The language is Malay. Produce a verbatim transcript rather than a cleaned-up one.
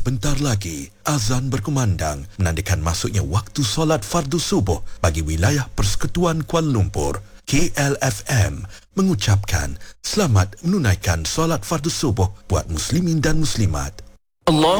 sebentar lagi, azan berkumandang menandakan masuknya waktu solat fardu subuh bagi wilayah Persekutuan Kuala Lumpur. K L F M mengucapkan selamat menunaikan solat fardu subuh buat muslimin dan muslimat. Allah